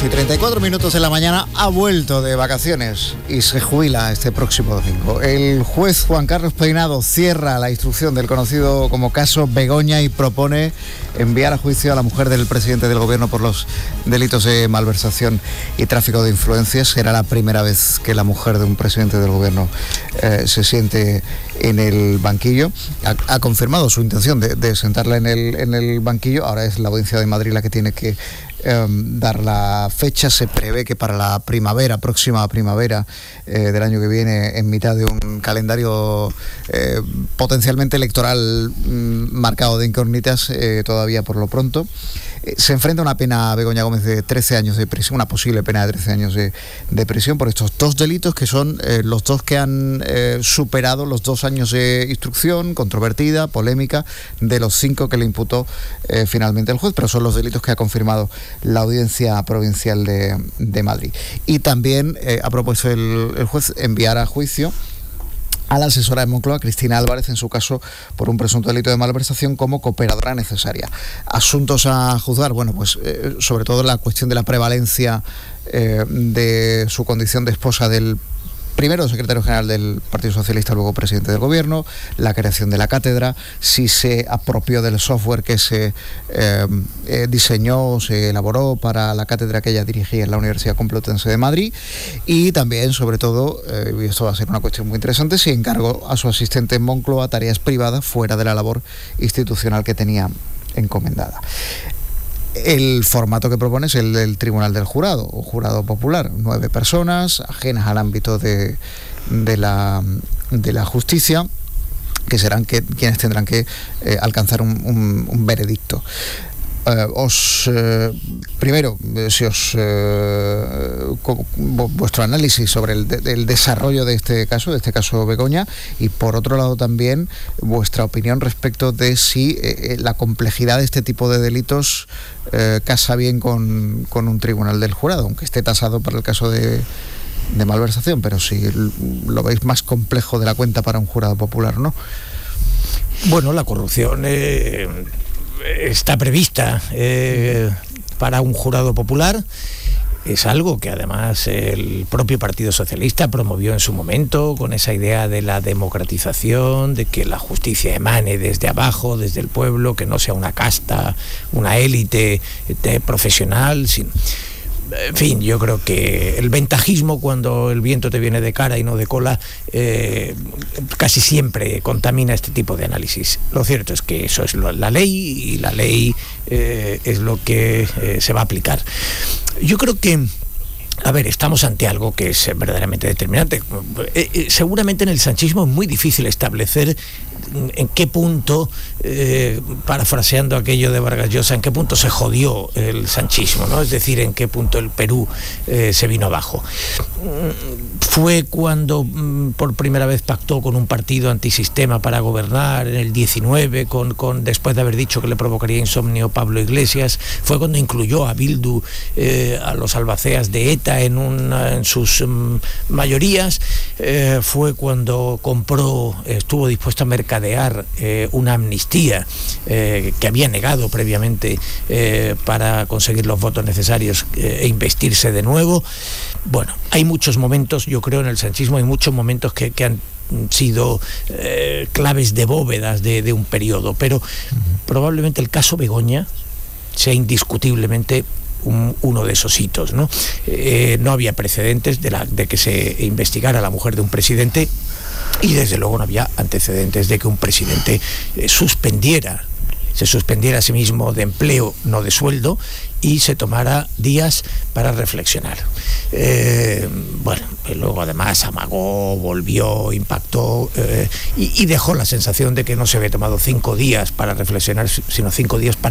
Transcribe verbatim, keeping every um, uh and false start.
y treinta y cuatro minutos de la mañana, ha vuelto de vacaciones y se jubila este próximo domingo. El juez Juan Carlos Peinado cierra la instrucción del conocido como caso Begoña y propone enviar a juicio a la mujer del presidente del gobierno por los delitos de malversación y tráfico de influencias. Será la primera vez que la mujer de un presidente del gobierno eh, se siente en el banquillo. Ha, ha confirmado su intención de, de sentarla en el, en el banquillo. Ahora es la Audiencia de Madrid la que tiene que eh, dar la fecha. Se prevé que para la primavera, próxima primavera eh, del año que viene, en mitad de un calendario eh, potencialmente electoral mm, marcado de incógnitas, eh, todavía por lo pronto. Eh, se enfrenta a una pena a Begoña Gómez de trece años de prisión, una posible pena de trece años de, de prisión por estos dos delitos que son eh, los dos que han eh, superado los dos años de instrucción controvertida, polémica, de los cinco que le imputó eh, finalmente el juez, pero son los delitos que ha confirmado la Audiencia Provincial de, de Madrid. Y también eh, ha propuesto el, el juez enviar a juicio a la asesora de Moncloa, Cristina Álvarez, en su caso por un presunto delito de malversación como cooperadora necesaria. Asuntos a juzgar, bueno, pues eh, sobre todo la cuestión de la prevalencia eh, de su condición de esposa del primero secretario general del Partido Socialista, luego presidente del gobierno, la creación de la cátedra, si se apropió del software que se eh, eh, diseñó, se elaboró para la cátedra que ella dirigía en la Universidad Complutense de Madrid, y también, sobre todo, eh, y esto va a ser una cuestión muy interesante, si encargó a su asistente en Moncloa tareas privadas fuera de la labor institucional que tenía encomendada. El formato que propone es el del Tribunal del Jurado, o Jurado Popular, nueve personas ajenas al ámbito de, de, la, de la justicia, que serán que, quienes tendrán que eh, alcanzar un, un, un veredicto. Eh, os eh, primero, eh, si os eh, co- vuestro análisis sobre el, de, el desarrollo de este caso, de este caso Begoña, y por otro lado también vuestra opinión respecto de si eh, la complejidad de este tipo de delitos eh, casa bien con, con un tribunal del jurado, aunque esté tasado para el caso de, de malversación, pero si lo veis más complejo de la cuenta para un jurado popular, ¿no? Bueno, la corrupción eh, está prevista eh, para un jurado popular. Es algo que además el propio Partido Socialista promovió en su momento, con esa idea de la democratización, de que la justicia emane desde abajo, desde el pueblo, que no sea una casta, una élite de profesional, sin... En fin, yo creo que el ventajismo, cuando el viento te viene de cara y no de cola, eh, casi siempre contamina este tipo de análisis. Lo cierto es que eso es lo, la ley, y la ley eh, es lo que eh, se va a aplicar. Yo creo que, a ver, estamos ante algo que es verdaderamente determinante. Eh, eh, seguramente en el sanchismo es muy difícil establecer en qué punto, eh, parafraseando aquello de Vargas Llosa, en qué punto se jodió el sanchismo, ¿no? Es decir, en qué punto el Perú eh, se vino abajo. Fue cuando mm, por primera vez pactó con un partido antisistema para gobernar en el diecinueve, con, con, después de haber dicho que le provocaría insomnio Pablo Iglesias. Fue cuando incluyó a Bildu, eh, a los albaceas de ETA en, una, en sus um, mayorías. Eh, fue cuando compró, estuvo dispuesto a mercadear eh, una amnistía eh, que había negado previamente eh, para conseguir los votos necesarios eh, e investirse de nuevo. Bueno, hay muchos momentos, yo creo, en el sanchismo hay muchos momentos que, que han sido eh, claves de bóvedas de, de un periodo, pero uh-huh. probablemente el caso Begoña sea indiscutiblemente Un, uno de esos hitos, ¿no? Eh, no había precedentes de, la, de que se investigara a la mujer de un presidente, y desde luego no había antecedentes de que un presidente eh, suspendiera, se suspendiera a sí mismo de empleo, no de sueldo, y se tomara días para reflexionar. Eh, bueno, y luego además amagó, volvió, impactó eh, y, y dejó la sensación de que no se había tomado cinco días para reflexionar, sino cinco días para